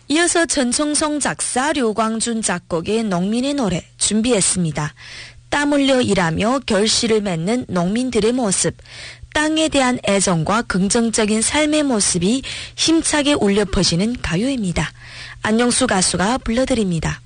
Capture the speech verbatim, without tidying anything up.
이어서 전청성 작사, 류광준 작곡의 농민의 노래 준비했습니다. 땀 흘려 일하며 결실을 맺는 농민들의 모습, 땅에 대한 애정과 긍정적인 삶의 모습이 힘차게 울려 퍼지는 가요입니다. 안녕수 가수가 불러드립니다.